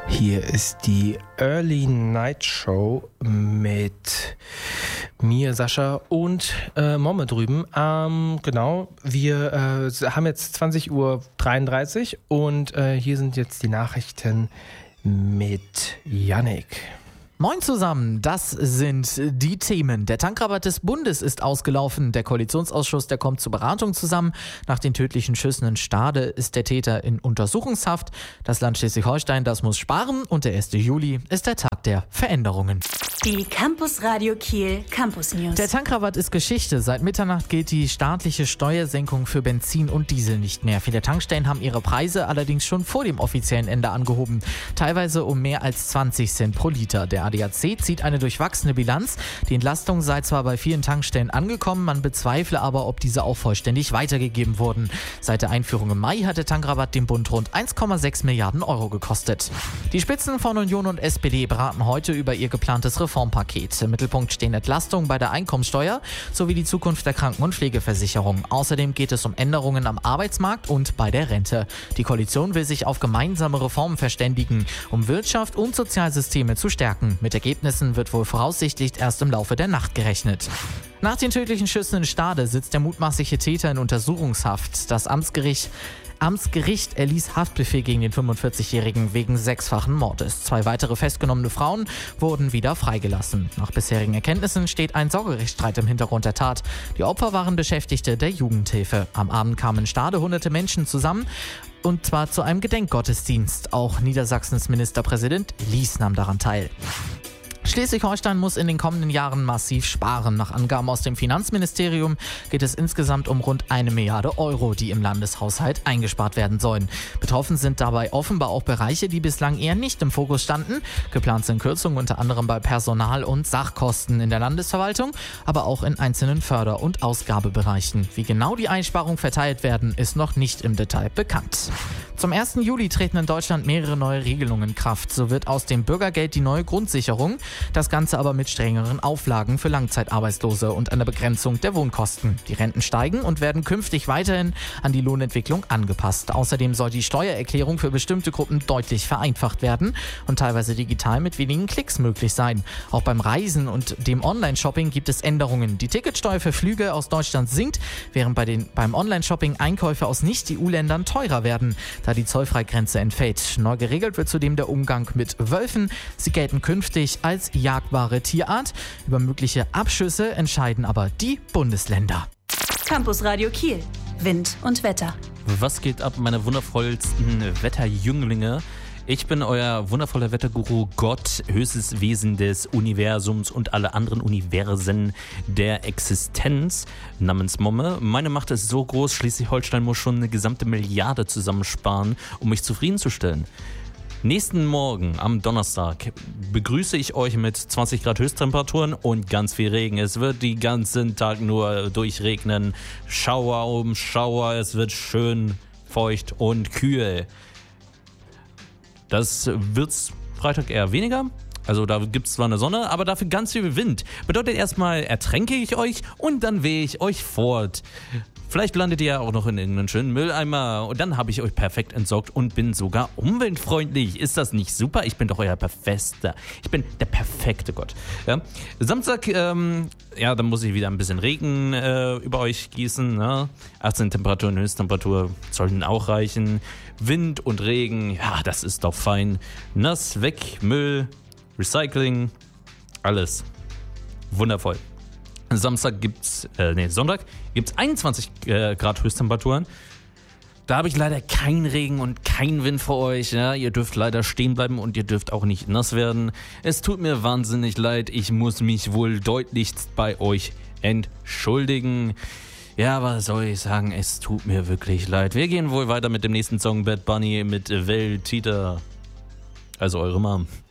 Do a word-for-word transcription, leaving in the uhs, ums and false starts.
Hier ist die Early Night Show mit mir, Sascha und äh, Momme drüben. Ähm, genau, wir äh, haben jetzt zwanzig Uhr dreiunddreißig und äh, hier sind jetzt die Nachrichten mit Yannick. Moin zusammen, das sind die Themen. Der Tankrabatt des Bundes ist ausgelaufen. Der Koalitionsausschuss, der kommt zur Beratung zusammen. Nach den tödlichen Schüssen in Stade ist der Täter in Untersuchungshaft. Das Land Schleswig-Holstein, das muss sparen. Und der erste Juli ist der Tag der Veränderungen. Die Campus Radio Kiel Campus News. Der Tankrabatt ist Geschichte. Seit Mitternacht gilt die staatliche Steuersenkung für Benzin und Diesel nicht mehr. Viele Tankstellen haben ihre Preise allerdings schon vor dem offiziellen Ende angehoben. Teilweise um mehr als zwanzig Cent pro Liter. Der A D A C zieht eine durchwachsene Bilanz. Die Entlastung sei zwar bei vielen Tankstellen angekommen, man bezweifle aber, ob diese auch vollständig weitergegeben wurden. Seit der Einführung im Mai hat der Tankrabatt dem Bund rund eins Komma sechs Milliarden Euro gekostet. Die Spitzen von Union und S P D beraten heute über ihr geplantes Reformpaket. Im Mittelpunkt stehen Entlastungen bei der Einkommensteuer sowie die Zukunft der Kranken- und Pflegeversicherung. Außerdem geht es um Änderungen am Arbeitsmarkt und bei der Rente. Die Koalition will sich auf gemeinsame Reformen verständigen, um Wirtschaft und Sozialsysteme zu stärken. Mit Ergebnissen wird wohl voraussichtlich erst im Laufe der Nacht gerechnet. Nach den tödlichen Schüssen in Stade sitzt der mutmaßliche Täter in Untersuchungshaft. Das Amtsgericht Amtsgericht erließ Haftbefehl gegen den fünfundvierzigjährigen wegen sechsfachen Mordes. Zwei weitere festgenommene Frauen wurden wieder freigelassen. Nach bisherigen Erkenntnissen steht ein Sorgerechtsstreit im Hintergrund der Tat. Die Opfer waren Beschäftigte der Jugendhilfe. Am Abend kamen in Stade hunderte Menschen zusammen, und zwar zu einem Gedenkgottesdienst. Auch Niedersachsens Ministerpräsident Lies nahm daran teil. Schleswig-Holstein muss in den kommenden Jahren massiv sparen. Nach Angaben aus dem Finanzministerium geht es insgesamt um rund eine Milliarde Euro, die im Landeshaushalt eingespart werden sollen. Betroffen sind dabei offenbar auch Bereiche, die bislang eher nicht im Fokus standen. Geplant sind Kürzungen unter anderem bei Personal- und Sachkosten in der Landesverwaltung, aber auch in einzelnen Förder- und Ausgabebereichen. Wie genau die Einsparungen verteilt werden, ist noch nicht im Detail bekannt. Zum ersten Juli treten in Deutschland mehrere neue Regelungen in Kraft. So wird aus dem Bürgergeld die neue Grundsicherung. Das Ganze aber mit strengeren Auflagen für Langzeitarbeitslose und einer Begrenzung der Wohnkosten. Die Renten steigen und werden künftig weiterhin an die Lohnentwicklung angepasst. Außerdem soll die Steuererklärung für bestimmte Gruppen deutlich vereinfacht werden und teilweise digital mit wenigen Klicks möglich sein. Auch beim Reisen und dem Online-Shopping gibt es Änderungen. Die Ticketsteuer für Flüge aus Deutschland sinkt, während bei den, beim Online-Shopping Einkäufe aus Nicht-E U-Ländern teurer werden, da die Zollfreigrenze entfällt. Neu geregelt wird zudem der Umgang mit Wölfen. Sie gelten künftig als jagbare Tierart. Über mögliche Abschüsse entscheiden aber die Bundesländer. Campus Radio Kiel. Wind und Wetter. Was geht ab, meine wundervollsten Wetterjünglinge? Ich bin euer wundervoller Wetterguru Gott, höchstes Wesen des Universums und alle anderen Universen der Existenz namens Momme. Meine Macht ist so groß, Schleswig-Holstein muss schon eine gesamte Milliarde zusammensparen, um mich zufriedenzustellen. Nächsten Morgen am Donnerstag begrüße ich euch mit zwanzig Grad Höchsttemperaturen und ganz viel Regen. Es wird den ganzen Tag nur durchregnen. Schauer um Schauer, es wird schön feucht und kühl. Das wird's Freitag eher weniger. Also da gibt's zwar eine Sonne, aber dafür ganz viel Wind. Bedeutet erstmal ertränke ich euch und dann wehe ich euch fort. Vielleicht landet ihr ja auch noch in irgendeinem schönen Mülleimer und dann habe ich euch perfekt entsorgt und bin sogar umweltfreundlich. Ist das nicht super? Ich bin doch euer Perfester. Ich bin der perfekte Gott. Ja. Samstag, ähm, ja, dann muss ich wieder ein bisschen Regen äh, über euch gießen. Ne? achtzehn Temperaturen, Höchsttemperatur sollten auch reichen. Wind und Regen, ja, das ist doch fein. Nass, weg, Müll, Recycling, alles. Wundervoll. Samstag gibt's, äh, nee, Sonntag gibt's einundzwanzig äh, Grad Höchsttemperaturen. Da habe ich leider keinen Regen und keinen Wind für euch. Ja? Ihr dürft leider stehen bleiben und ihr dürft auch nicht nass werden. Es tut mir wahnsinnig leid. Ich muss mich wohl deutlichst bei euch entschuldigen. Ja, was soll ich sagen? Es tut mir wirklich leid. Wir gehen wohl weiter mit dem nächsten Song Bad Bunny mit Vel Tita. Also eure Mom.